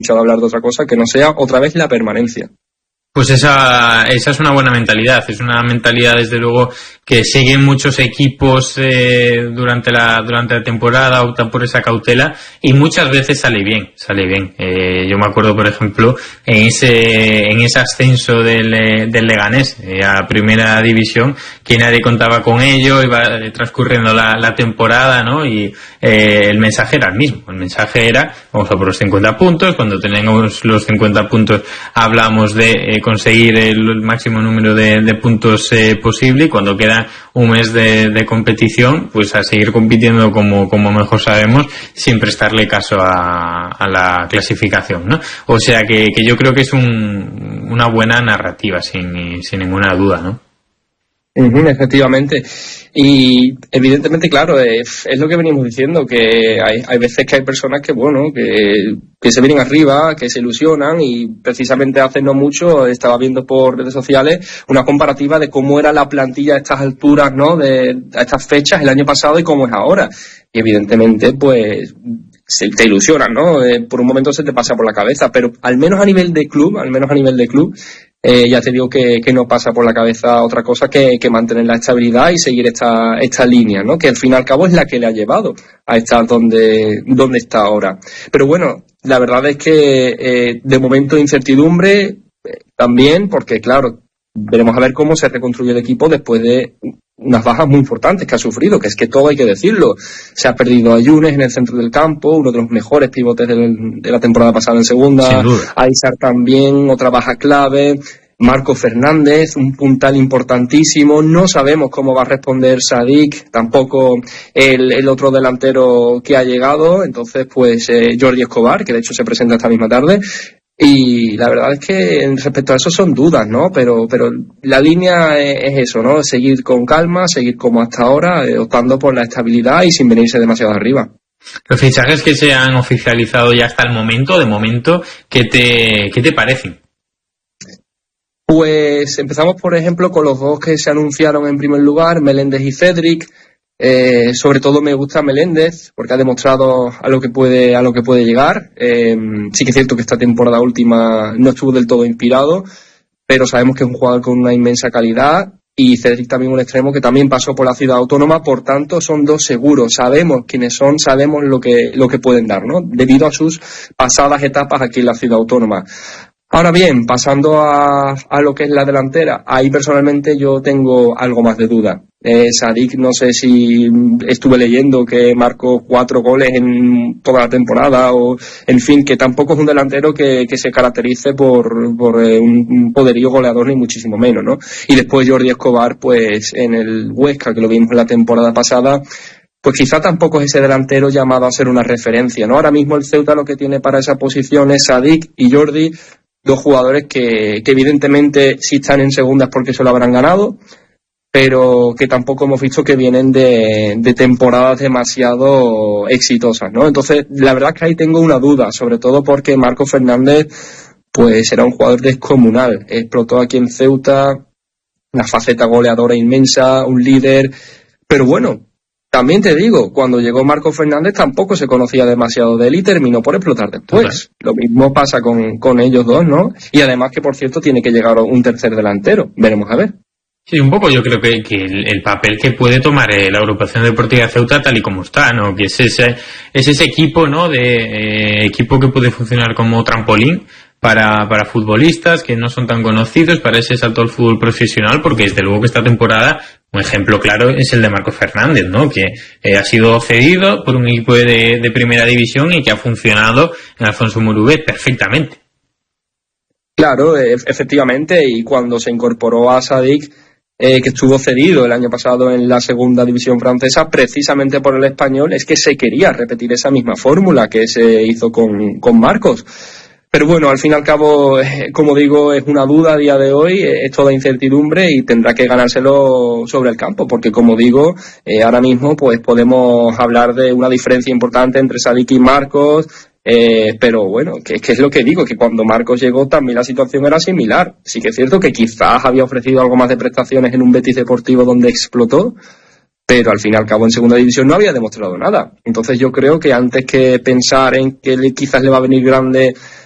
escuchado hablar de otra cosa que no sea otra vez la permanencia. Pues esa es una buena mentalidad, es una mentalidad desde luego que siguen muchos equipos durante la temporada, optan por esa cautela y muchas veces sale bien. Yo me acuerdo, por ejemplo, en ese ascenso del Leganés a Primera División, que nadie contaba con ello, iba transcurriendo la temporada, ¿no? Y el mensaje era el mismo, el mensaje era vamos a por los 50 puntos, cuando tenemos los 50 puntos hablamos de conseguir el máximo número de puntos posible, y cuando queda un mes de competición, pues a seguir compitiendo como mejor sabemos, sin prestarle caso a la clasificación, ¿no? O sea que yo creo que es una buena narrativa, sin ninguna duda, ¿no? Efectivamente, y evidentemente, claro, es lo que venimos diciendo, que hay veces que hay personas que, bueno, que se vienen arriba, que se ilusionan, y precisamente hace no mucho estaba viendo por redes sociales una comparativa de cómo era la plantilla a estas alturas, ¿no?, a estas fechas el año pasado y cómo es ahora, y evidentemente, pues te ilusionan, ¿no? Por un momento se te pasa por la cabeza, pero al menos a nivel de club, ya te digo que no pasa por la cabeza otra cosa que mantener la estabilidad y seguir esta línea, ¿no? Que al fin y al cabo es la que le ha llevado a estar donde está ahora. Pero bueno, la verdad es que de momento incertidumbre también, porque claro, veremos a ver cómo se reconstruye el equipo después de unas bajas muy importantes que ha sufrido, que es que todo hay que decirlo. Se ha perdido a Yunes en el centro del campo, uno de los mejores pivotes de la temporada pasada en segunda. A Isar también, otra baja clave. Marco Fernández, un puntal importantísimo. No sabemos cómo va a responder Sadik, tampoco el otro delantero que ha llegado. Entonces, pues Jordi Escobar, que de hecho se presenta esta misma tarde. Y la verdad es que respecto a eso son dudas, ¿no? Pero la línea es eso, ¿no? Seguir con calma, seguir como hasta ahora, optando por la estabilidad y sin venirse demasiado arriba. Los fichajes que se han oficializado ya hasta el momento, de momento, ¿qué te parecen? Pues empezamos, por ejemplo, con los dos que se anunciaron en primer lugar, Meléndez y Cedric. Sobre todo me gusta Meléndez porque ha demostrado a lo que puede llegar. Sí que es cierto que esta temporada última no estuvo del todo inspirado, pero sabemos que es un jugador con una inmensa calidad, y Cedric también un extremo que también pasó por la Ciudad Autónoma, por tanto son dos seguros, sabemos quiénes son, sabemos lo que pueden dar, ¿no? Debido a sus pasadas etapas aquí en la Ciudad Autónoma. Ahora bien, pasando a lo que es la delantera, ahí personalmente yo tengo algo más de duda. Sadik, no sé si estuve leyendo que marcó 4 goles en toda la temporada, o en fin, que tampoco es un delantero que se caracterice por un poderío goleador, ni muchísimo menos, ¿no? Y después Jordi Escobar, pues en el Huesca, que lo vimos en la temporada pasada, pues quizá tampoco es ese delantero llamado a ser una referencia, ¿no? Ahora mismo el Ceuta lo que tiene para esa posición es Sadik y Jordi, dos jugadores que evidentemente si están en segunda es porque se lo habrán ganado, pero que tampoco hemos visto que vienen de temporadas demasiado exitosas, ¿no? Entonces, la verdad es que ahí tengo una duda, sobre todo porque Marco Fernández, pues era un jugador descomunal, explotó aquí en Ceuta, una faceta goleadora inmensa, un líder, pero bueno, también te digo, cuando llegó Marco Fernández tampoco se conocía demasiado de él y terminó por explotar después. Lo mismo pasa con ellos dos, ¿no? Y además que, por cierto, tiene que llegar un tercer delantero. Veremos a ver. Sí, un poco yo creo que el papel que puede tomar la Agrupación Deportiva Ceuta tal y como está, ¿no? Que es ese equipo, ¿no? De equipo que puede funcionar como trampolín para futbolistas que no son tan conocidos, para ese salto al fútbol profesional, porque desde luego que esta temporada un ejemplo claro es el de Marco Fernández, ¿no? Que ha sido cedido por un equipo de primera división y que ha funcionado en Alfonso Murubet perfectamente. Claro, efectivamente, y cuando se incorporó a Sadik, que estuvo cedido el año pasado en la segunda división francesa, precisamente por el Español, es que se quería repetir esa misma fórmula que se hizo con Marcos. Pero bueno, al fin y al cabo, como digo, es una duda a día de hoy, es toda incertidumbre y tendrá que ganárselo sobre el campo, porque como digo, ahora mismo pues podemos hablar de una diferencia importante entre Sadik y Marcos, pero bueno, que es lo que digo, que cuando Marcos llegó también la situación era similar. Sí que es cierto que quizás había ofrecido algo más de prestaciones en un Betis Deportivo donde explotó, pero al fin y al cabo en segunda división no había demostrado nada. Entonces yo creo que antes que pensar en que quizás le va a venir grande